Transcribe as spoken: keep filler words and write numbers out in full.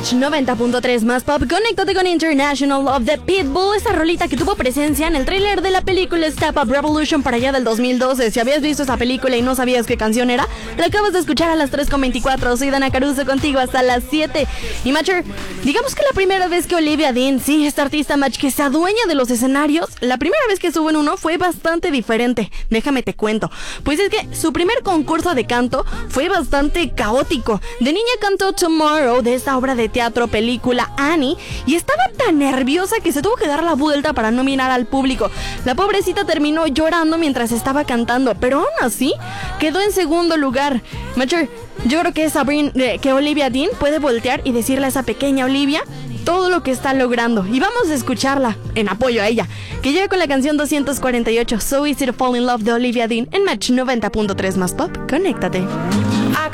Match noventa punto tres más pop. Conéctate con International Love de Pitbull, esa rolita que tuvo presencia en el tráiler de la película Step Up Revolution para allá del dos mil doce. Si habías visto esa película y no sabías qué canción era, la acabas de escuchar a las tres con veinticuatro. Soy Dana Caruso contigo hasta las siete. Y Matcher, digamos que la primera vez que Olivia Dean, sí, esta artista Match que se adueña de los escenarios, la primera vez que estuvo en uno fue bastante diferente. Déjame te cuento. Pues es que su primer concurso de canto fue bastante caótico. De niña cantó Tomorrow de esta obra de teatro película Annie y estaba tan nerviosa que se tuvo que dar la vuelta para no mirar al público. La pobrecita terminó llorando mientras estaba cantando, pero aún así quedó en segundo lugar. Matcher, yo creo que, Sabrina, eh, que Olivia Dean puede voltear y decirle a esa pequeña Olivia todo lo que está logrando. Y vamos a escucharla en apoyo a ella, que llega con la canción doscientos cuarenta y ocho, So Easy to Fall in Love de Olivia Dean en Match noventa punto tres más pop. Conéctate.